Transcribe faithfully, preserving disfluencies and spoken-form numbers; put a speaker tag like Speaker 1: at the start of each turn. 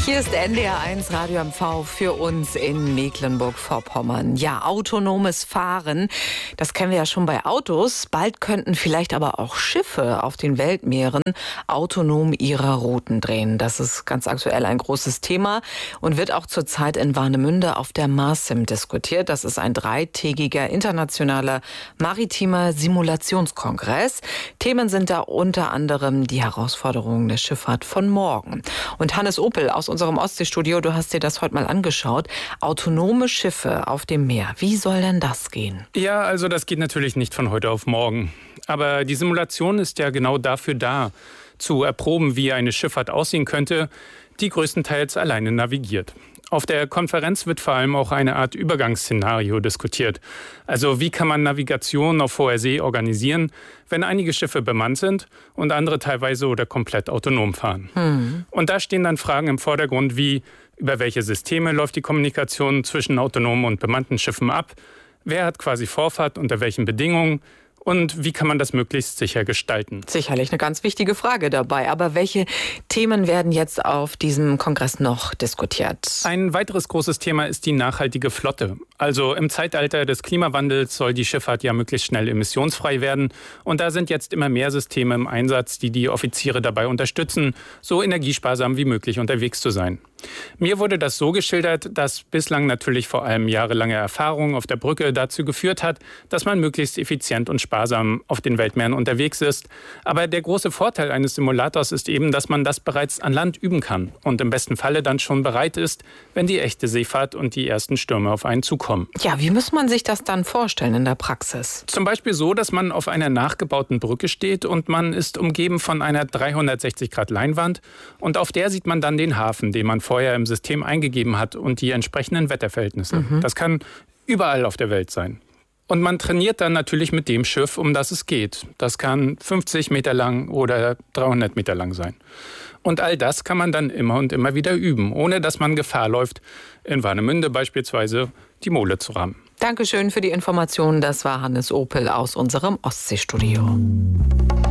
Speaker 1: Hier ist N D R eins Radio M V für uns in Mecklenburg-Vorpommern. Ja, autonomes Fahren, das kennen wir ja schon bei Autos. Bald könnten vielleicht aber auch Schiffe auf den Weltmeeren autonom ihre Routen drehen. Das ist ganz aktuell ein großes Thema und wird auch zurzeit in Warnemünde auf der MARSIM diskutiert. Das ist ein dreitägiger internationaler maritimer Simulationskongress. Themen sind da unter anderem die Herausforderungen der Schifffahrt von morgen. Und Hannes Opel aus unserem Ostseestudio, du hast dir das heute mal angeschaut. Autonome Schiffe auf dem Meer, wie soll denn das gehen?
Speaker 2: Ja, also das geht natürlich nicht von heute auf morgen. Aber die Simulation ist ja genau dafür da, zu erproben, wie eine Schifffahrt aussehen könnte, die größtenteils alleine navigiert. Auf der Konferenz wird vor allem auch eine Art Übergangsszenario diskutiert. Also wie kann man Navigation auf hoher See organisieren, wenn einige Schiffe bemannt sind und andere teilweise oder komplett autonom fahren. Hm. Und da stehen dann Fragen im Vordergrund wie, über welche Systeme läuft die Kommunikation zwischen autonomen und bemannten Schiffen ab? Wer hat quasi Vorfahrt, unter welchen Bedingungen? Und wie kann man das möglichst sicher gestalten?
Speaker 1: Sicherlich eine ganz wichtige Frage dabei. Aber welche Themen werden jetzt auf diesem Kongress noch diskutiert?
Speaker 2: Ein weiteres großes Thema ist die nachhaltige Flotte. Also im Zeitalter des Klimawandels soll die Schifffahrt ja möglichst schnell emissionsfrei werden. Und da sind jetzt immer mehr Systeme im Einsatz, die die Offiziere dabei unterstützen, so energiesparsam wie möglich unterwegs zu sein. Mir wurde das so geschildert, dass bislang natürlich vor allem jahrelange Erfahrung auf der Brücke dazu geführt hat, dass man möglichst effizient und sparsam auf den Weltmeeren unterwegs ist. Aber der große Vorteil eines Simulators ist eben, dass man das bereits an Land üben kann und im besten Falle dann schon bereit ist, wenn die echte Seefahrt und die ersten Stürme auf einen zukommen.
Speaker 1: Ja, wie muss man sich das dann vorstellen in der Praxis?
Speaker 2: Zum Beispiel so, dass man auf einer nachgebauten Brücke steht und man ist umgeben von einer dreihundertsechzig Grad Leinwand und auf der sieht man dann den Hafen, den man vorher im System eingegeben hat und die entsprechenden Wetterverhältnisse. Mhm. Das kann überall auf der Welt sein. Und man trainiert dann natürlich mit dem Schiff, um das es geht. Das kann fünfzig Meter lang oder dreihundert Meter lang sein. Und all das kann man dann immer und immer wieder üben, ohne dass man Gefahr läuft, in Warnemünde beispielsweise die Mole zu rammen.
Speaker 1: Dankeschön für die Informationen. Das war Hannes Opel aus unserem Ostseestudio.